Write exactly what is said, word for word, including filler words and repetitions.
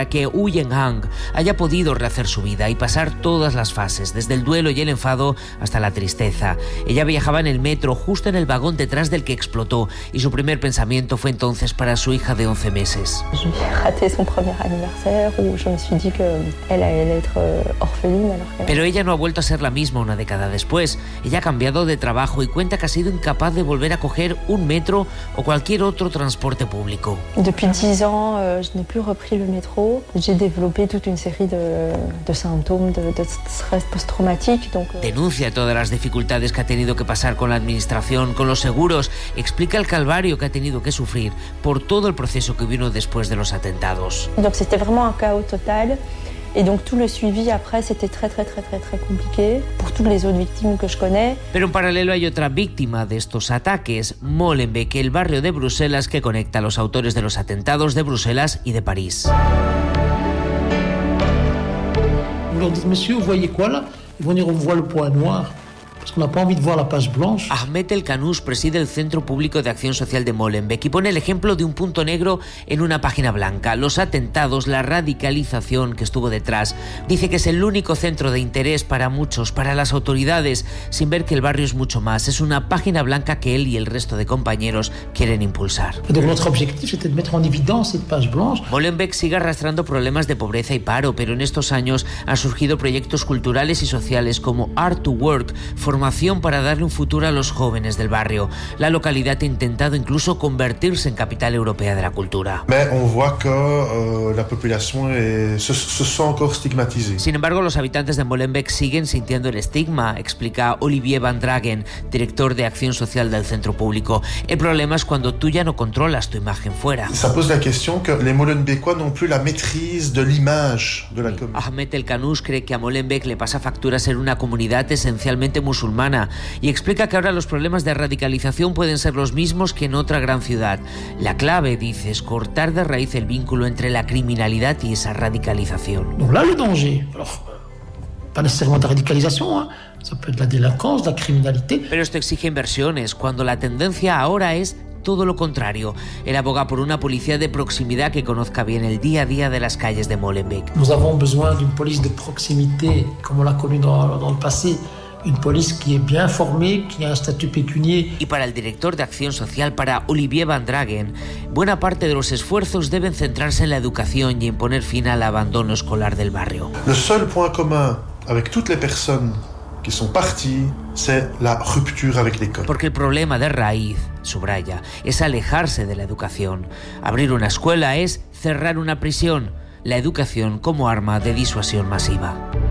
para que Wu Yenhang haya podido rehacer su vida y pasar todas las fases, desde el duelo y el enfado hasta la tristeza. Ella viajaba en el metro, justo en el vagón detrás del que explotó, y su primer pensamiento fue entonces para su hija de once meses. Pero ella no ha vuelto a ser la misma una década después. Ella ha cambiado de trabajo y cuenta que ha sido incapaz de volver a coger un metro o cualquier otro transporte público. Depuis dix ans, je n'ai plus repris le métro. J'ai développé toute une série de, de symptômes de, de stress post-traumatique. Donc... Denuncia todas las dificultades que ha tenido que pasar con la administración, con los seguros. Explica el calvario que ha tenido que sufrir por todo el proceso que vino después de los atentados. Donc c'était vraiment un chaos total. Et donc tout le suivi après c'était très très très très très compliqué pour toutes les autres victimes que je connais. Pero en paralelo hay otra víctima de estos ataques, Molenbeek, el barrio de Bruselas que conecta a los autores de los atentados de Bruselas y de París. Vous leur dites, monsieur, vous voyez quoi là? Ils vont dire, on voit le point noir. Parce qu'on n'a pas envie de voir la page blanche. Ahmed El Kanous preside el Centro Público de Acción Social de Molenbeek y pone el ejemplo de un punto negro en una página blanca: los atentados, la radicalización que estuvo detrás. Dice que es el único centro de interés para muchos, para las autoridades, sin ver que el barrio es mucho más. Es una página blanca que él y el resto de compañeros quieren impulsar. Donc notre objectif c'était de mettre en évidence cette page blanche. Molenbeek sigue arrastrando problemas de pobreza y paro, pero en estos años han surgido proyectos culturales y sociales como Art to Work, formación para darle un futuro a los jóvenes del barrio. La localidad ha intentado incluso convertirse en capital europea de la cultura. Mais on voit que euh, la population est, se, se sent encore stigmatisée. Sin embargo, los habitantes de Molenbeek siguen sintiendo el estigma, explica Olivier Van Dragen, director de Acción Social del Centro Público. El problema es cuando tú ya no controlas tu imagen fuera. Ça pose la question que les Molenbeekois n'ont plus la maîtrise de l'image de la commune. Ahmed El Kanous cree que a Molenbeek le pasa factura ser una comunidad esencialmente musulmana y explica que ahora los problemas de radicalización pueden ser los mismos que en otra gran ciudad. La clave, dice, es cortar de raíz el vínculo entre la criminalidad y esa radicalización. Donc là, le danger, alors, pas nécessairement de radicalisation, hein. Ça peut être de la délinquance, de la criminalité. Pero esto exige inversiones, cuando la tendencia ahora es todo lo contrario. Él aboga por una policía de proximidad que conozca bien el día a día de las calles de Molenbeek. Nous avons besoin d'une police de proximité, comme on l'a connu dans, dans le passé. Une police qui est bien formée, qui a un statut pécunier. Y para el director de Acción Social, para Olivier Van Dragen, buena parte de los esfuerzos deben centrarse en la educación y en poner fin al abandono escolar del barrio. Le seul point commun avec toutes les personnes qui sont parties, c'est la rupture avec l'école. Porque el problema de raíz, subraya, es alejarse de la educación. Abrir una escuela es cerrar una prisión. La educación como arma de disuasión masiva.